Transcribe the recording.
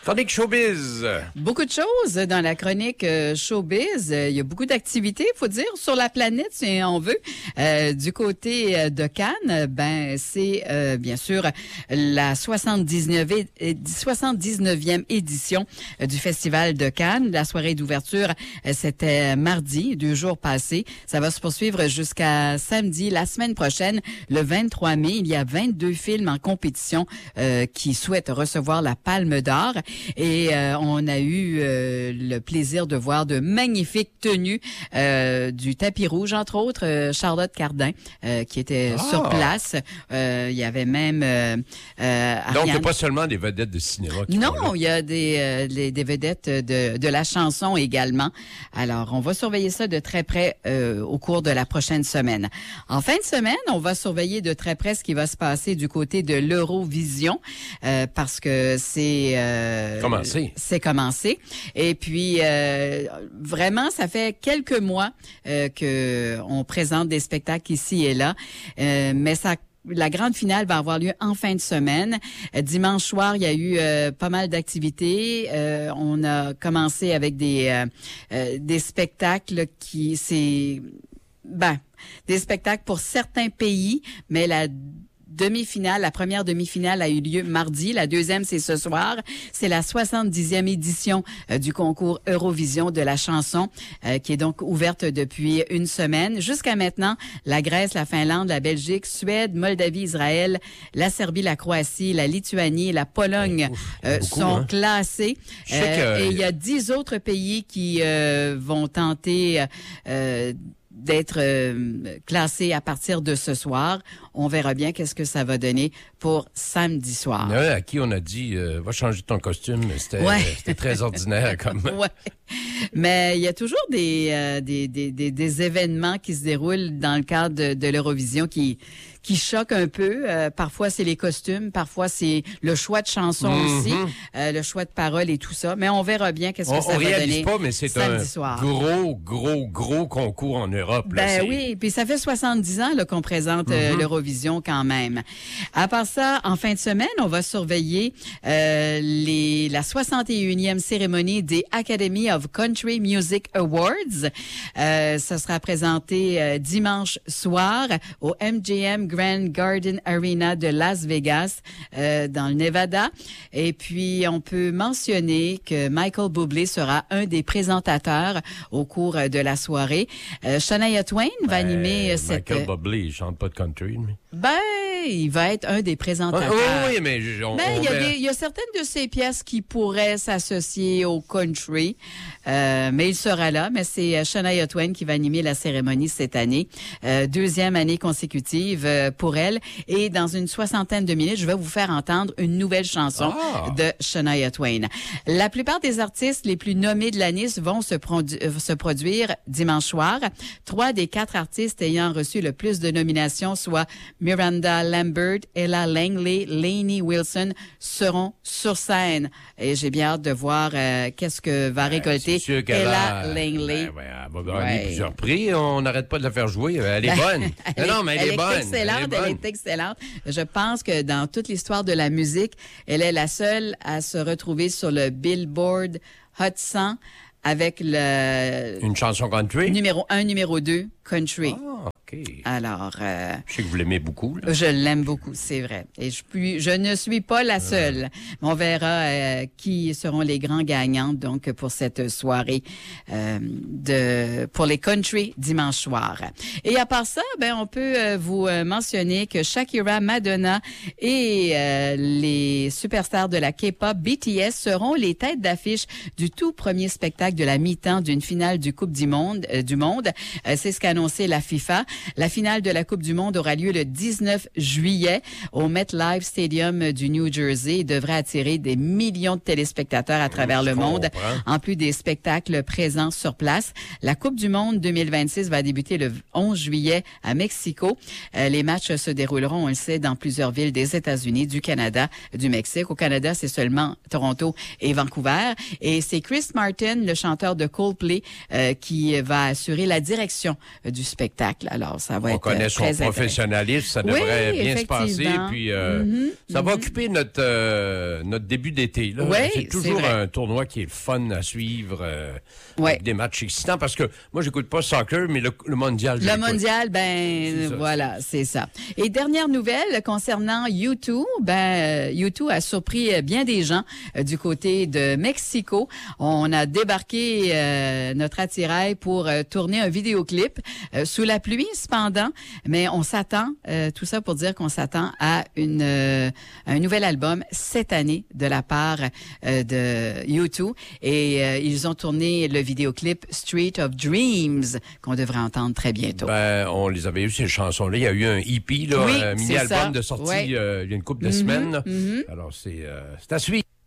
Chronique Showbiz. Beaucoup de choses dans la chronique Showbiz. Il y a beaucoup d'activités, il faut dire, sur la planète, si on veut. Du côté de Cannes, c'est bien sûr la 79e édition du Festival de Cannes. La soirée d'ouverture, c'était mardi, 2 jours passés. Ça va se poursuivre jusqu'à samedi, la semaine prochaine, le 23 mai. Il y a 22 films en compétition qui souhaitent recevoir la Palme d'Or. Et on a eu le plaisir de voir de magnifiques tenues du tapis rouge, entre autres, Charlotte Cardin, qui était sur place. Il y avait même Ariane. Donc, il n'y a pas seulement des vedettes de cinéma qui Non, il y a des vedettes de la chanson également. Alors, on va surveiller ça de très près au cours de la prochaine semaine. En fin de semaine, on va surveiller de très près ce qui va se passer du côté de l'Eurovision, parce que c'est commencé. Et puis, vraiment, ça fait quelques mois que on présente des spectacles ici et là, mais la grande finale va avoir lieu en fin de semaine. Dimanche soir, il y a eu pas mal d'activités. On a commencé avec des spectacles des spectacles pour certains pays, mais la première demi-finale a eu lieu mardi. La deuxième, c'est ce soir. C'est la 70e édition du concours Eurovision de la chanson, qui est donc ouverte depuis une semaine. Jusqu'à maintenant, la Grèce, la Finlande, la Belgique, Suède, Moldavie, Israël, la Serbie, la Croatie, la Lituanie, la Pologne sont classés. Et il y a 10 autres pays qui vont tenter d'être classé à partir de ce soir. On verra bien qu'est-ce que ça va donner pour samedi soir. À qui on a dit va changer ton costume, c'était très ordinaire comme. Ouais. Mais il y a toujours des événements qui se déroulent dans le cadre de l'Eurovision qui choquent un peu. Parfois, c'est les costumes, parfois, c'est le choix de chansons aussi, le choix de paroles et tout ça. Mais on verra bien qu'est-ce que ça va donner. On réalise pas, mais c'est un gros concours en Europe. Là, oui, puis ça fait 70 ans là, qu'on présente l'Eurovision quand même. À part ça, en fin de semaine, on va surveiller la 61e cérémonie des Academy of Country Music Awards. Ça sera présenté dimanche soir au MGM Grand Garden Arena de Las Vegas, dans le Nevada. Et puis, on peut mentionner que Michael Bublé sera un des présentateurs au cours de la soirée. Shania Twain va animer cette... Michael Bublé, il chante pas de country, lui. Il va être un des présentateurs. Oui, mais il y a certaines de ses pièces qui pourraient s'associer au country, mais il sera là. Mais c'est Shania Twain qui va animer la cérémonie cette année, 2e année consécutive pour elle. Et dans une 60aine de minutes, je vais vous faire entendre une nouvelle chanson de Shania Twain. La plupart des artistes les plus nommés de l'année vont se produire dimanche soir. 3 des 4 artistes ayant reçu le plus de nominations, soit Miranda Lambert, Ella Langley, Lainey Wilson, seront sur scène. Et j'ai bien hâte de voir qu'est-ce que va récolter Ella Langley. Elle va gagner plusieurs prix. On n'arrête pas de la faire jouer. Elle est bonne. Elle est bonne. Elle est excellente. Je pense que dans toute l'histoire de la musique, elle est la seule à se retrouver sur le Billboard Hot 100 avec une chanson country. Numéro 1, numéro 2, country. OK. Alors, je sais que vous l'aimez beaucoup. Là. Je l'aime beaucoup, c'est vrai. Et je ne suis pas la seule. On verra qui seront les grands gagnants donc pour cette soirée pour les country dimanche soir. Et à part ça, on peut vous mentionner que Shakira, Madonna et les superstars de la K-pop BTS seront les têtes d'affiche du tout premier spectacle de la mi-temps d'une finale du Coupe du Monde. C'est ce qu'a annoncé la FIFA. La finale de la Coupe du Monde aura lieu le 19 juillet au MetLife Stadium du New Jersey et devrait attirer des millions de téléspectateurs à travers le monde, en plus des spectacles présents sur place. La Coupe du Monde 2026 va débuter le 11 juillet à Mexico. Les matchs se dérouleront, on le sait, dans plusieurs villes des États-Unis, du Canada, du Mexique. Au Canada, c'est seulement Toronto et Vancouver. Et c'est Chris Martin, le chanteur de Coldplay, qui va assurer la direction du spectacle. Alors, ça va être très On connaît son professionnalisme, ça devrait bien se passer. Puis, ça va occuper notre début d'été. Là. C'est toujours un tournoi qui est le fun à suivre, avec des matchs excitants, parce que moi, j'écoute pas soccer, mais le mondial, le mondial, voilà, c'est ça. Et dernière nouvelle concernant U2, U2 a surpris bien des gens du côté de Mexico. On a débarqué notre attirail pour tourner un vidéoclip sous la pluie, cependant, mais on s'attend, tout ça pour dire qu'on s'attend à un nouvel album cette année de la part de U2. Et ils ont tourné le vidéoclip Street of Dreams qu'on devrait entendre très bientôt. On les avait eu, ces chansons-là. Il y a eu un EP, un mini-album de sortie il y a une couple de semaines. Alors, c'est à suivre.